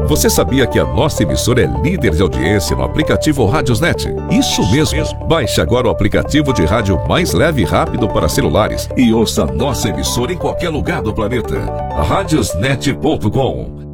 Você sabia que a nossa emissora é líder de audiência no aplicativo Radiosnet? Isso mesmo! Baixe agora o aplicativo de rádio mais leve e rápido para celulares e ouça a nossa emissora em qualquer lugar do planeta. Radiosnet.com